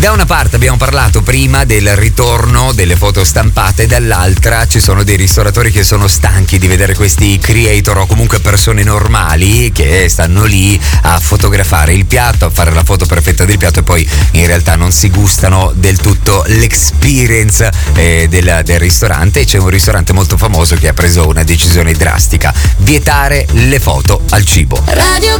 Da una parte abbiamo parlato prima del ritorno delle foto stampate, dall'altra ci sono dei ristoratori che sono stanchi di vedere questi creator o comunque persone normali che stanno lì a fotografare il piatto, a fare la foto perfetta del piatto e poi in realtà non si gustano del tutto l'experience del ristorante. E c'è un ristorante molto famoso che ha preso una decisione drastica: vietare le foto al cibo.